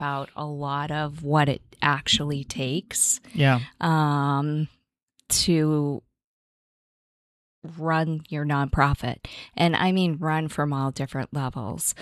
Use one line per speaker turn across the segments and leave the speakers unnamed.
about a lot of what it actually takes
Yeah.
to run your nonprofit. And I mean run from all different levels.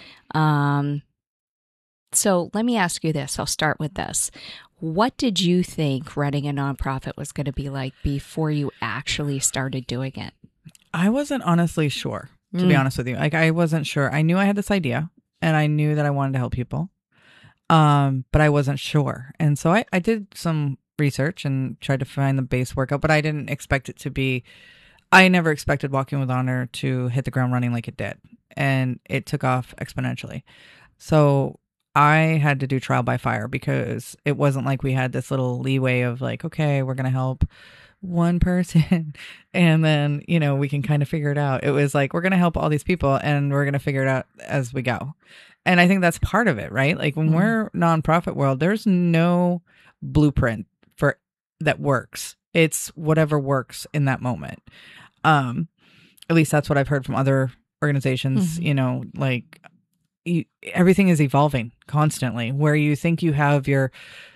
So let me ask you this. I'll start with this. What did you think running a nonprofit was going to be like before you actually started doing it?
I wasn't honestly sure, to be honest with you. Like, I wasn't sure. I knew I had this idea and I knew that I wanted to help people. But I wasn't sure. And so I did some research and tried to find the base workout, but I didn't expect it to be, I never expected Walking with Honor to hit the ground running like it did. And it took off exponentially. So I had to do trial by fire because it wasn't like we had this little leeway of like, okay, we're going to help one person and then, you know, we can kind of figure it out. It was like, we're going to help all these people and we're going to figure it out as we go. And I think that's part of it, right? Like when we're nonprofit world, there's no blueprint for that works. It's whatever works in that moment. At least that's what I've heard from other organizations, you know, like everything is evolving constantly, where you think you have your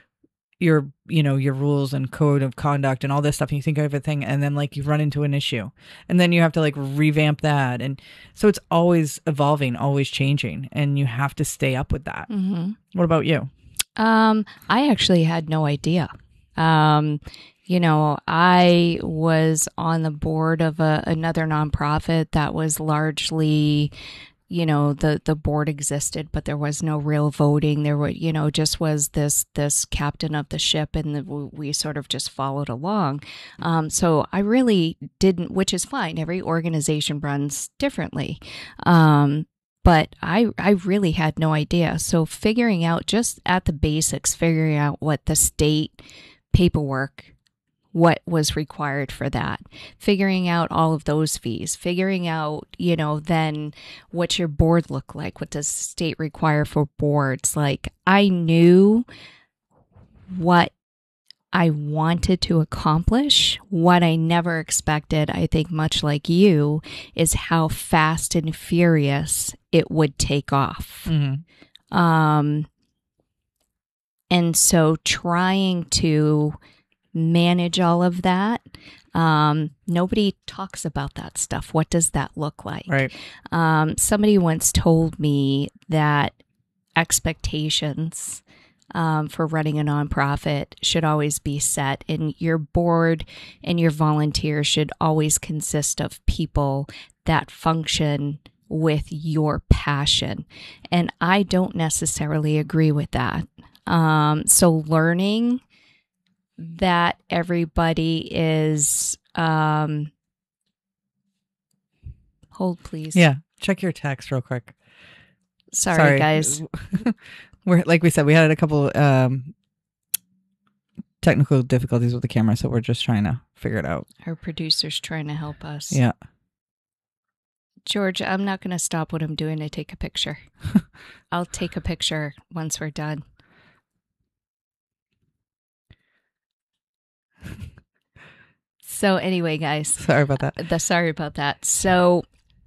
you know, your rules and code of conduct and all this stuff, and you think of everything, and then like you run into an issue and then you have to like revamp that. And so it's always evolving, always changing, and you have to stay up with that. What about you?
I actually had no idea. You know, I was on the board of another nonprofit that was largely, you know, the board existed, but there was no real voting. There were, you know, just was this captain of the ship, and we sort of just followed along. So I really didn't, which is fine. Every organization runs differently. But I really had no idea. So figuring out just at the basics, figuring out what the state paperwork, what was required for that, figuring out all of those fees, figuring out, you know, then what's your board look like? What does the state require for boards? Like, I knew what I wanted to accomplish. What I never expected, I think much like you, is how fast and furious it would take off. And so trying to manage all of that. Nobody talks about that stuff. What does that look like?
Right.
Somebody once told me that expectations for running a nonprofit should always be set, and your board and your volunteers should always consist of people that function with your passion. And I don't necessarily agree with that. So learning that everybody is, hold please.
Yeah. Check your text real quick.
Sorry. Guys.
We're, like we said, we had a couple technical difficulties with the camera, so we're just trying to figure it out.
Our producer's trying to help us.
Yeah.
George, I'm not going to stop what I'm doing to take a picture. I'll take a picture once we're done. So anyway, guys.
Sorry about that.
Sorry about that. So,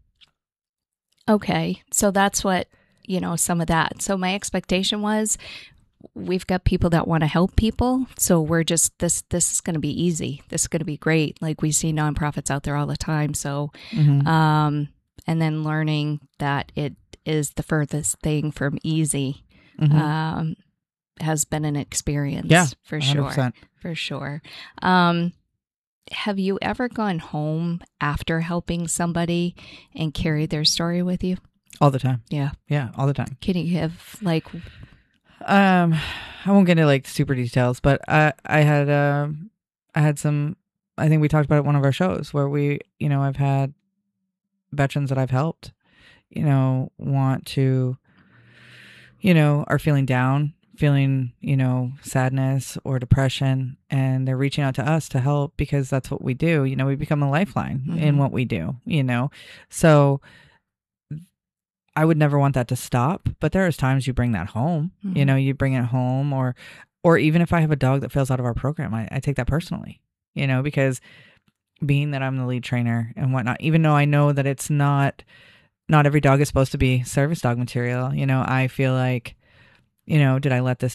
okay. So that's what, you know, some of that. So my expectation was we've got people that want to help people. So we're just, this is going to be easy. This is going to be great. Like we see nonprofits out there all the time. So, and then learning that it is the furthest thing from easy, has been an experience.
Yeah,
for
100%.
sure. For sure. Have you ever gone home after helping somebody and carried their story with you?
All the time.
Yeah.
Yeah, all the time.
Can you have like...
I won't get into like super details, but I had some, I think we talked about it at one of our shows where we, you know, I've had veterans that I've helped, you know, want to, you know, are feeling down, feeling, you know, sadness or depression, and they're reaching out to us to help because that's what we do. You know, we become a lifeline in what we do, you know. So I would never want that to stop, but there is times you bring that home, you know, you bring it home, or even if I have a dog that fails out of our program, I take that personally, you know, because being that I'm the lead trainer and whatnot, even though I know that it's not every dog is supposed to be service dog material, you know, I feel like you know, did I let this